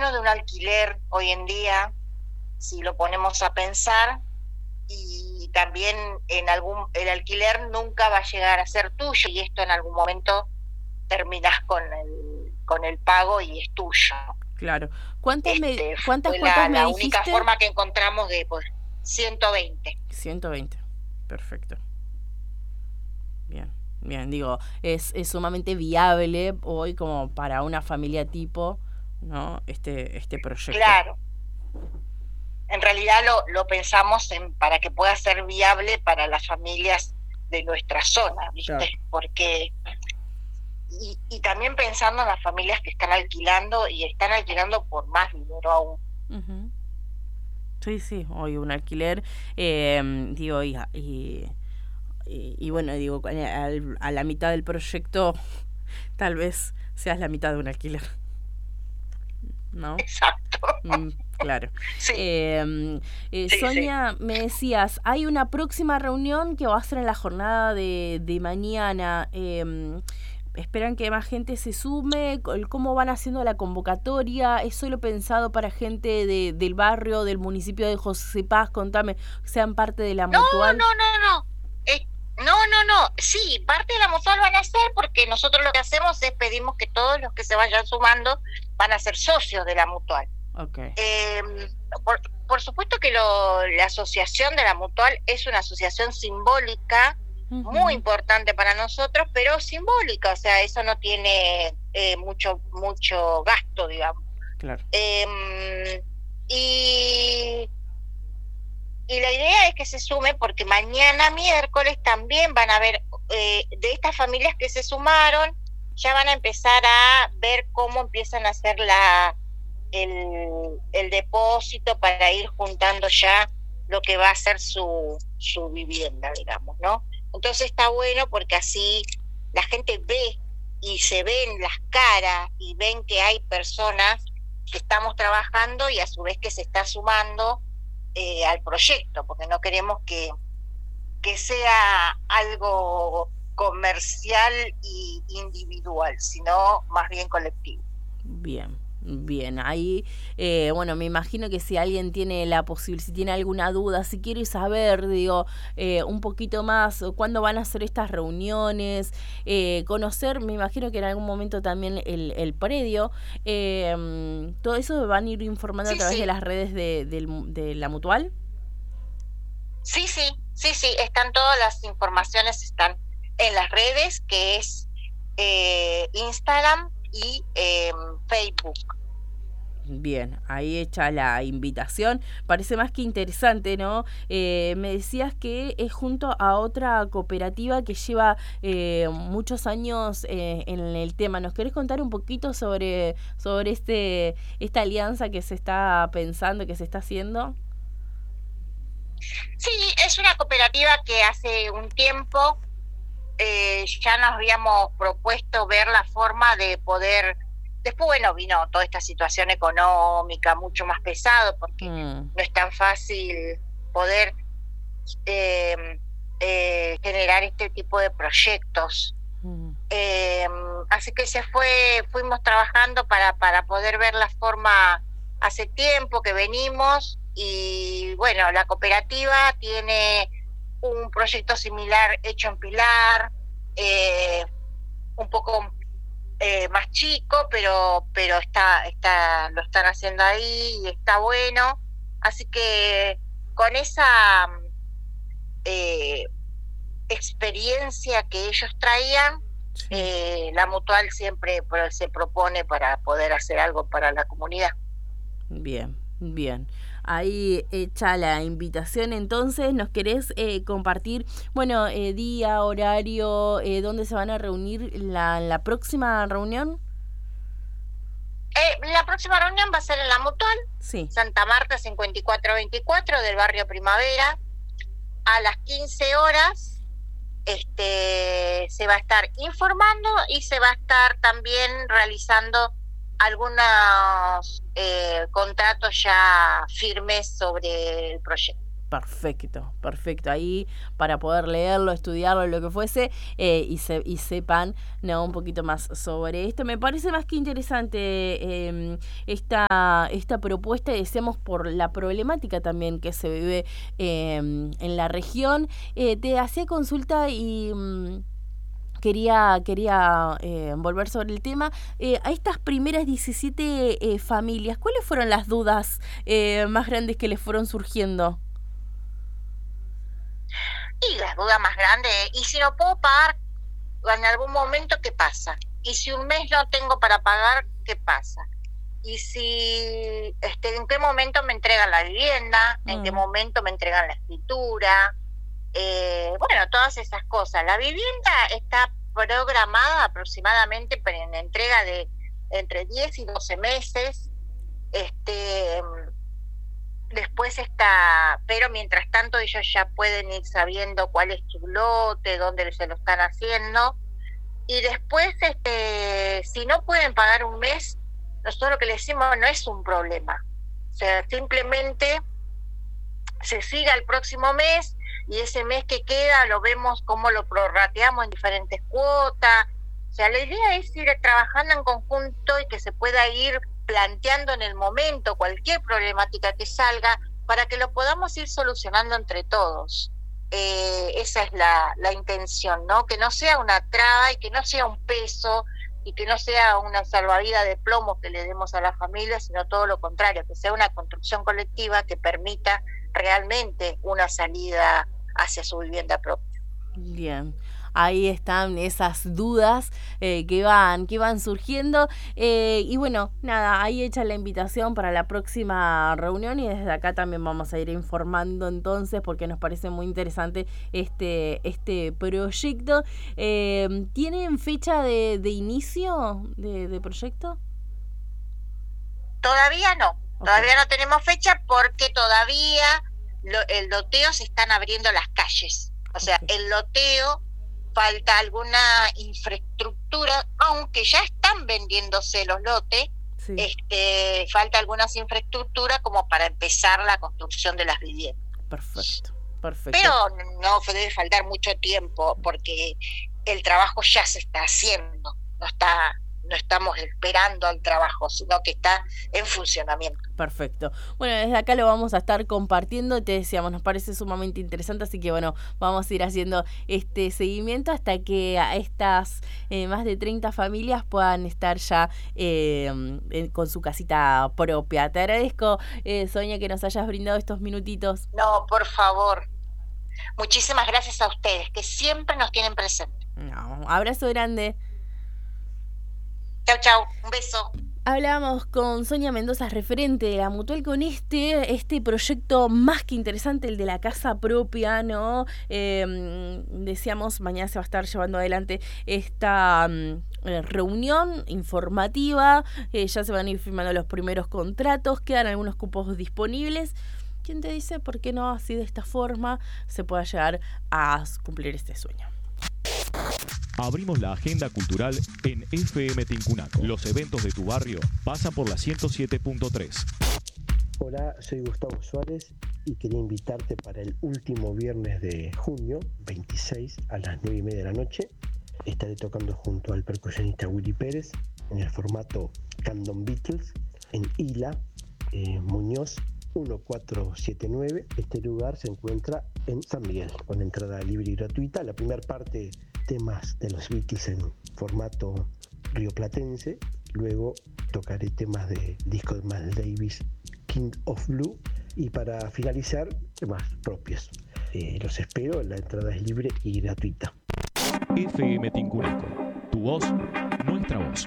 menos de un alquiler hoy en día, si lo ponemos a pensar, y también el alquiler nunca va a llegar a ser tuyo, y esto en algún momento terminás con el pago y es tuyo. Claro. ¿Cuántas Fue cuotas me la única dijiste? forma que encontramos de, pues, 120. 120. Perfecto. Bien. Bien, digo, es sumamente viable hoy como para una familia tipo, ¿no? Este proyecto. Claro, en realidad lo pensamos para que pueda ser viable para las familias de nuestra zona, Claro. ¿viste? Porque y también pensando en las familias que están alquilando y están alquilando por más dinero aún. Uh-huh. Sí, sí, hoy un alquiler, digo, y bueno, digo, a la mitad del proyecto tal vez seas la mitad de un alquiler, ¿no? Exacto. Mm, claro. Sí, sí, sí. Sonia, me decías, hay una próxima reunión que va a ser en la jornada de mañana. ¿Esperan que más gente se sume? ¿Cómo van haciendo la convocatoria? ¿Es solo pensado para gente del barrio, del municipio de José Paz? Contame, sean parte de la No, mutual. no, no, no. No. Sí, parte de la mutual van a ser, porque nosotros lo que hacemos es pedimos que todos los que se vayan sumando van a ser socios de la mutual. Okay. Eh, por supuesto que la asociación de la mutual es una asociación simbólica, Uh-huh. muy importante para nosotros, pero simbólica, o sea, eso no tiene mucho gasto, digamos. Claro. Y la idea es que se sume, porque mañana miércoles también van a ver, de estas familias que se sumaron, ya van a empezar a ver cómo empiezan a hacer el depósito para ir juntando ya lo que va a ser su vivienda, digamos, ¿no? Entonces está bueno, porque así la gente ve y se ven las caras y ven que hay personas que estamos trabajando y a su vez que se está sumando al proyecto, porque no queremos que sea algo comercial y individual, sino más bien colectivo. Bien, bien. Ahí, bueno, me imagino que si alguien tiene la posibilidad, si tiene alguna duda, si quiere saber, digo, un poquito más, cuándo van a hacer estas reuniones, conocer, me imagino que en algún momento también el predio, todo eso van a ir informando a Sí, través de sí, las redes de la mutual. sí, están todas las informaciones, están en las redes, que es Instagram y Facebook. Bien, ahí hecha la invitación. Parece más que interesante, ¿no? Me decías que es junto a otra cooperativa que lleva muchos años en el tema. ¿Nos querés contar un poquito sobre esta alianza que se está pensando, que se está haciendo? Sí, es una cooperativa que hace un tiempo ya nos habíamos propuesto ver la forma de poder. Después, bueno, vino toda esta situación económica mucho más pesado, porque no es tan fácil poder generar este tipo de proyectos. Así que fuimos trabajando para poder ver la forma. Hace tiempo que venimos, y bueno, la cooperativa tiene un proyecto similar hecho en Pilar, un poco más chico, pero lo están haciendo ahí y está bueno. Así que con esa experiencia que ellos traían, sí, la mutual siempre se propone para poder hacer algo para la comunidad. Bien, bien. Ahí hecha la invitación, entonces, ¿nos querés compartir, bueno, día, horario, dónde se van a reunir la próxima reunión? La próxima reunión va a ser en la mutual, sí, Santa Marta 5424 del barrio Primavera, a las 15 horas. Se va a estar informando y se va a estar también realizando algunos contratos ya firmes sobre el proyecto. Perfecto. Ahí para poder leerlo, estudiarlo, lo que fuese, y sepan, ¿no?, un poquito más sobre esto. Me parece más que interesante esta propuesta, y deseamos por la problemática también que se vive en la región. Te hacía consulta y quería volver sobre el tema. A estas primeras 17 familias, ¿cuáles fueron las dudas más grandes que les fueron surgiendo? Y las dudas más grandes, ¿y si no puedo pagar en algún momento, qué pasa? ¿Y si un mes no tengo para pagar, qué pasa? ¿Y si en qué momento me entregan la vivienda? ¿En qué momento me entregan la escritura? Bueno, todas esas cosas. La vivienda está programada aproximadamente para una entrega de entre 10 y 12 meses. Después está, pero mientras tanto ellos ya pueden ir sabiendo cuál es su lote, dónde se lo están haciendo. Y después, si no pueden pagar un mes, nosotros lo que le decimos no es un problema. O sea, simplemente se siga el próximo mes, y ese mes que queda lo vemos cómo lo prorrateamos en diferentes cuotas. O sea, la idea es ir trabajando en conjunto y que se pueda ir planteando en el momento cualquier problemática que salga, para que lo podamos ir solucionando entre todos. Esa es la intención, ¿no? Que no sea una traba y que no sea un peso y que no sea una salvavidas de plomo que le demos a la familia, sino todo lo contrario, que sea una construcción colectiva que permita realmente una salida hacia su vivienda propia. Bien. Ahí están esas dudas que van surgiendo, y bueno, nada, ahí hecha la invitación para la próxima reunión, y desde acá también vamos a ir informando entonces, porque nos parece muy interesante este proyecto. ¿Tienen fecha de inicio de proyecto? Todavía no, todavía no tenemos fecha, porque todavía el loteo se están abriendo las calles, o sea, el loteo falta alguna infraestructura, aunque ya están vendiéndose los lotes, sí. Falta algunas infraestructuras como para empezar la construcción de las viviendas. Perfecto. Pero no debe faltar mucho tiempo, porque el trabajo ya se está haciendo, no estamos esperando al trabajo, sino que está en funcionamiento. Perfecto. Bueno, desde acá lo vamos a estar compartiendo, te decíamos, nos parece sumamente interesante, así que bueno, vamos a ir haciendo este seguimiento hasta que a estas más de 30 familias puedan estar ya con su casita propia. Te agradezco, Sonia, que nos hayas brindado estos minutitos. No, por favor. Muchísimas gracias a ustedes, que siempre nos tienen presente. No, abrazo grande. Chau, un beso. Hablamos con Sonia Mendoza, referente de la Mutual, con este proyecto más que interesante, el de la casa propia, ¿no? Decíamos, mañana se va a estar llevando adelante esta reunión informativa, ya se van a ir firmando los primeros contratos, quedan algunos cupos disponibles. ¿Quién te dice por qué no así de esta forma se pueda llegar a cumplir este sueño? Abrimos la agenda cultural en FM Tincunaco. Los eventos de tu barrio pasan por la 107.3. Hola, soy Gustavo Suárez y quería invitarte para el último viernes de junio, 26, a las 9:30 de la noche. Estaré tocando junto al percusionista Willy Pérez en el formato Camden Beatles en Isla Muñoz 1479. Este lugar se encuentra en San Miguel, con entrada libre y gratuita. La primera parte, temas de los Beatles en formato rioplatense. Luego tocaré temas de disco de Miles Davis, King of Blue, y para finalizar, temas propios. Los espero, la entrada es libre y gratuita. FM Tincunaco, tu voz, nuestra voz.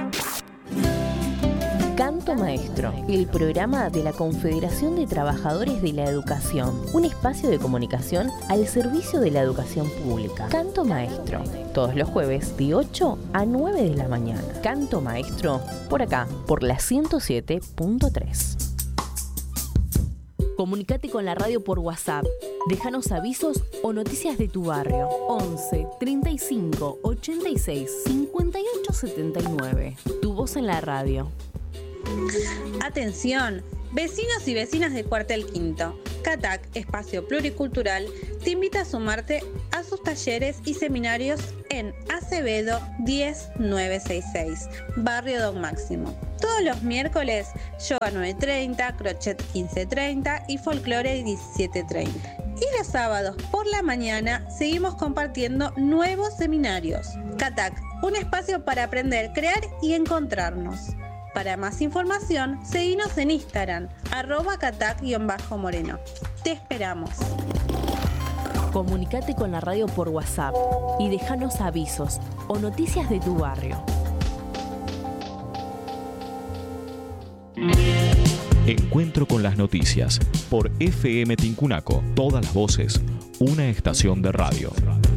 Canto Maestro, el programa de la Confederación de Trabajadores de la Educación, un espacio de comunicación al servicio de la educación pública. Canto Maestro, todos los jueves de 8 a 9 de la mañana. Canto Maestro, por acá, por la 107.3. Comunicate con la radio por WhatsApp. Déjanos avisos o noticias de tu barrio. 11 35 86 58 79. Tu voz en la radio. Atención, vecinos y vecinas de Cuartel Quinto. CATAC, Espacio Pluricultural, te invita a sumarte a sus talleres y seminarios en Acevedo 10966, Barrio Don Máximo. Todos los miércoles, yoga 9:30, crochet 15:30 y folclore 17:30. Y los sábados por la mañana seguimos compartiendo nuevos seminarios. CATAC, un espacio para aprender, crear y encontrarnos. Para más información, seguinos en Instagram, @catac_moreno. Te esperamos. Comunicate con la radio por WhatsApp y déjanos avisos o noticias de tu barrio. Encuentro con las noticias por FM Tincunaco. Todas las voces, una estación de radio.